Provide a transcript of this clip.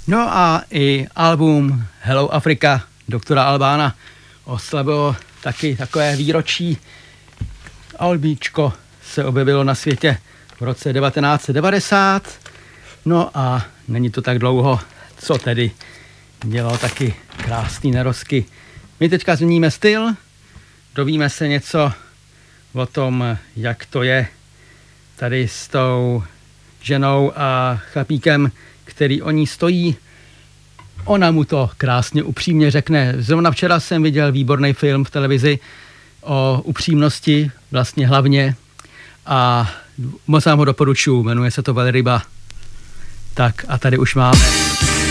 No a i album Hello Africa doktora Albána oslavilo taky takové výročí. Albíčko se objevilo na světě v roce 1990. No a není to tak dlouho, co tedy dělal taky krásný nerozky. My teďka změníme styl, dovíme se něco o tom, jak to je tady s tou ženou a chlapíkem, který o ní stojí. Ona mu to krásně upřímně řekne. Zrovna včera jsem viděl výborný film v televizi o upřímnosti, vlastně hlavně, a moc vám ho doporučuji, jmenuje se to Velryba. Tak a tady už máme